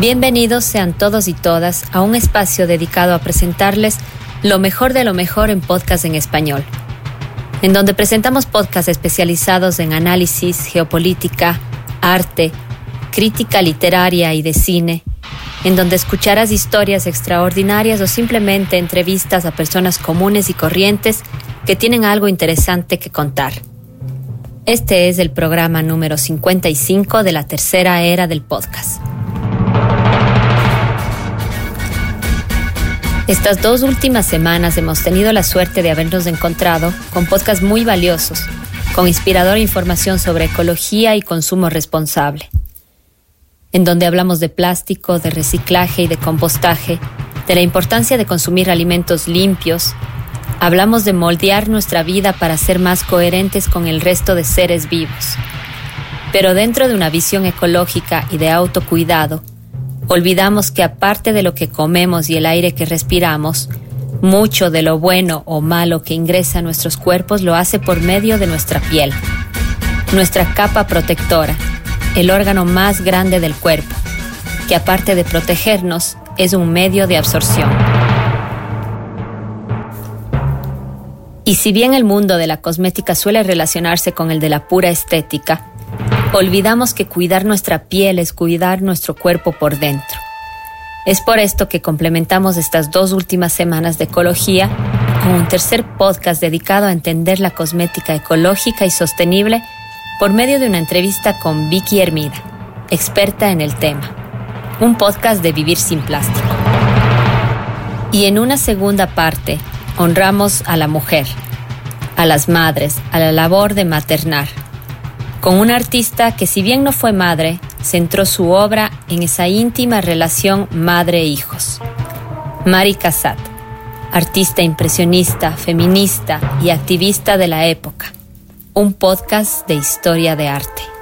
Bienvenidos sean todos y todas a un espacio dedicado a presentarles lo mejor de lo mejor en podcast en español, en donde presentamos podcasts especializados en análisis, geopolítica, arte, crítica literaria y de cine, en donde escucharás historias extraordinarias o simplemente entrevistas a personas comunes y corrientes que tienen algo interesante que contar. Este es el programa número 55 de la tercera era del podcast. Estas 2 últimas semanas hemos tenido la suerte de habernos encontrado con podcasts muy valiosos, con inspiradora información sobre ecología y consumo responsable, en donde hablamos de plástico, de reciclaje y de compostaje, de la importancia de consumir alimentos limpios. Hablamos de moldear nuestra vida para ser más coherentes con el resto de seres vivos. Pero dentro de una visión ecológica y de autocuidado, olvidamos que aparte de lo que comemos y el aire que respiramos, mucho de lo bueno o malo que ingresa a nuestros cuerpos lo hace por medio de nuestra piel, nuestra capa protectora, el órgano más grande del cuerpo, que aparte de protegernos, es un medio de absorción. Y si bien el mundo de la cosmética suele relacionarse con el de la pura estética, olvidamos que cuidar nuestra piel es cuidar nuestro cuerpo por dentro. Es por esto que complementamos estas 2 últimas semanas de ecología con un tercer podcast dedicado a entender la cosmética ecológica y sostenible por medio de una entrevista con Vicky Hermida, experta en el tema. Un podcast de Vivir sin Plástico. Y en una segunda parte, honramos a la mujer, a las madres, a la labor de maternar, con una artista que, si bien no fue madre, centró su obra en esa íntima relación madre-hijos. Mari Cassatt, artista impresionista, feminista y activista de la época. Un podcast de historia de arte.